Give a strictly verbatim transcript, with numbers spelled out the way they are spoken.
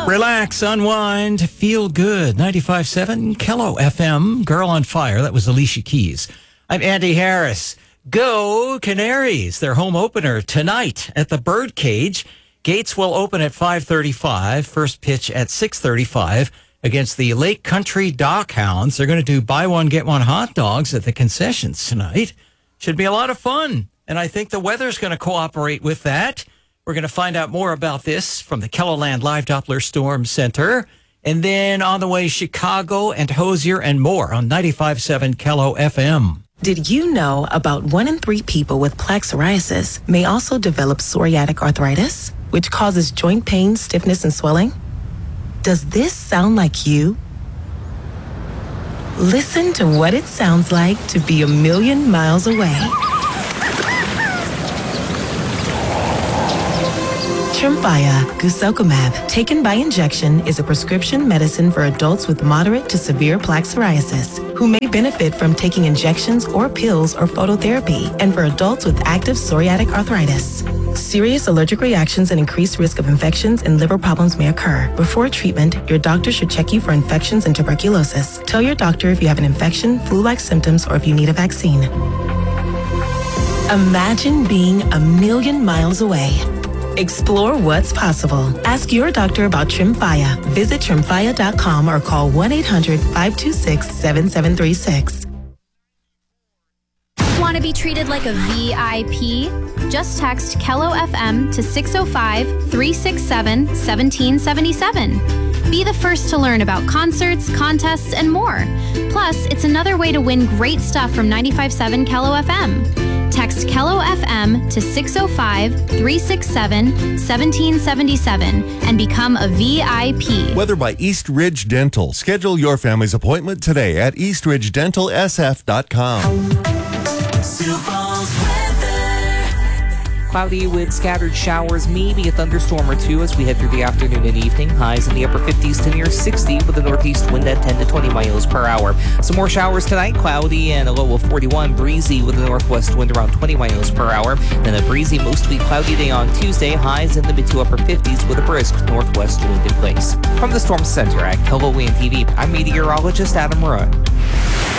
Relax, unwind, feel good. ninety-five point seven Kello F M, Girl on Fire. That was Alicia Keys. I'm Andy Harris. Go Canaries, their home opener tonight at the Birdcage. Gates will open at five thirty-five. First pitch at six thirty-five against the Lake Country Dockhounds. They're going to do buy one, get one hot dogs at the concessions tonight. Should be a lot of fun. And I think the weather's going to cooperate with that. We're going to find out more about this from the KELOLAND Live Doppler Storm Center. And then on the way, Chicago and Hosier and more on ninety-five point seven Kello F M. Did you know about one in three people with plaque psoriasis may also develop psoriatic arthritis, which causes joint pain, stiffness, and swelling? Does this sound like you? Listen to what it sounds like to be a million miles away. Tremfya guselkumab, taken by injection, is a prescription medicine for adults with moderate to severe plaque psoriasis who may benefit from taking injections or pills or phototherapy, and for adults with active psoriatic arthritis. Serious allergic reactions and increased risk of infections and liver problems may occur. Before treatment, your doctor should check you for infections and tuberculosis. Tell your doctor if you have an infection, flu-like symptoms, or if you need a vaccine. Imagine being a million miles away. Explore what's possible. Ask your doctor about Tremfya. Visit tremfya dot com or call one eight hundred, five two six, seven seven three six. Want to be treated like a V I P? Just text Kello F M to six oh five, three six seven, one seven seven seven. Be the first to learn about concerts, contests, and more. Plus, it's another way to win great stuff from ninety-five point seven Kello F M. Text Kello F M to six oh five, three six seven, one seven seven seven and become a V I P. Weather by East Ridge Dental. Schedule your family's appointment today at east ridge dental s f dot com. Cloudy with scattered showers, maybe a thunderstorm or two as we head through the afternoon and evening. Highs in the upper fifties to near sixty with a northeast wind at ten to twenty miles per hour. Some more showers tonight, cloudy and a low of forty-one. Breezy with a northwest wind around twenty miles per hour. Then a breezy, mostly cloudy day on Tuesday. Highs in the mid to upper fifties with a brisk northwest wind in place. From the Storm Center at KELOLAND T V, I'm meteorologist Adam Roy.